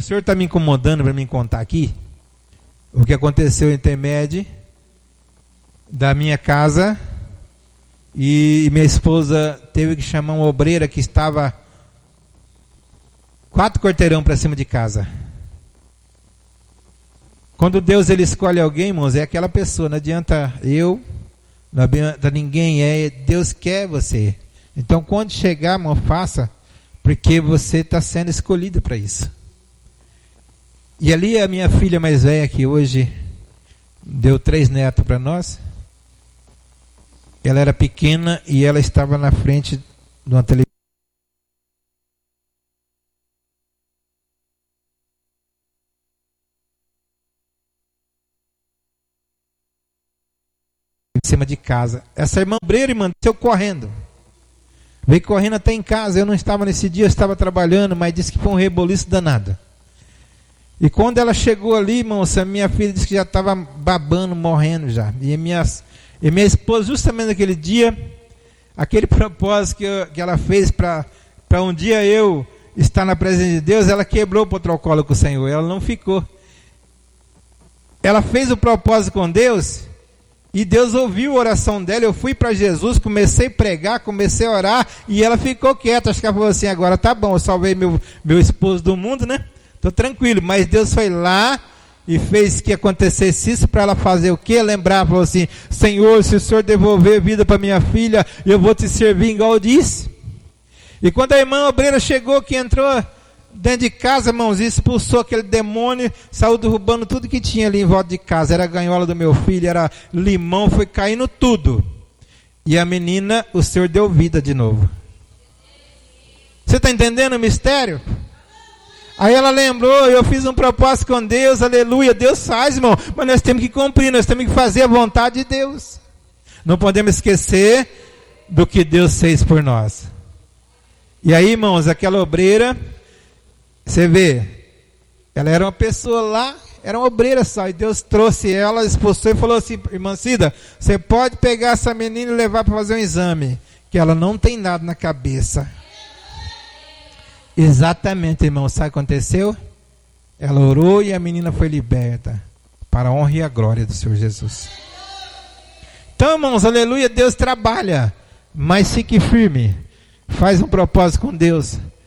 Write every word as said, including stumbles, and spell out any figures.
senhor está me incomodando para me contar aqui o que aconteceu em intermédio da minha casa, e minha esposa teve que chamar uma obreira que estava quatro quarteirão para cima de casa. Quando Deus ele escolhe alguém, irmãos, é aquela pessoa, não adianta eu, não adianta ninguém, é Deus quer você. Então quando chegar, irmão, faça, porque você está sendo escolhido para isso. E ali a minha filha mais velha, que hoje deu três netos para nós, ela era pequena e ela estava na frente de uma televisão. Em cima de casa. Essa irmã obreira, irmã, desceu correndo. Veio correndo até em casa. Eu não estava nesse dia, eu estava trabalhando, mas disse que foi um reboliço danado. E quando ela chegou ali, irmãos, a minha filha disse que já estava babando, morrendo já. E minha, e minha esposa, justamente naquele dia, aquele propósito que, eu, que ela fez para um dia eu estar na presença de Deus, ela quebrou o protocolo com o Senhor, ela não ficou. Ela fez o propósito com Deus, e Deus ouviu a oração dela. Eu fui para Jesus, comecei a pregar, comecei a orar, e ela ficou quieta. Acho que ela falou assim: agora tá bom, eu salvei meu, meu esposo do mundo, né? Estou tranquilo. Mas Deus foi lá e fez que acontecesse isso para ela fazer o quê? Lembrar, falou assim: Senhor, se o Senhor devolver vida para minha filha, eu vou te servir igual eu disse. E quando a irmã obreira chegou, que entrou dentro de casa, irmãos, expulsou aquele demônio, saiu derrubando tudo que tinha ali em volta de casa. Era a ganhola do meu filho, era limão, foi caindo tudo. E a menina, o Senhor deu vida de novo. Você está entendendo o mistério? Aí ela lembrou: eu fiz um propósito com Deus, aleluia. Deus faz, irmão, mas nós temos que cumprir, nós temos que fazer a vontade de Deus. Não podemos esquecer do que Deus fez por nós. E aí, irmãos, aquela obreira, você vê, ela era uma pessoa lá, era uma obreira só, e Deus trouxe ela, expulsou e falou assim: irmã Cida, você pode pegar essa menina e levar para fazer um exame, que ela não tem nada na cabeça. Exatamente, irmão, sabe o que aconteceu? Ela orou e a menina foi liberta, para a honra e a glória do Senhor Jesus. Então, irmãos, aleluia, Deus trabalha, mas fique firme, faz um propósito com Deus,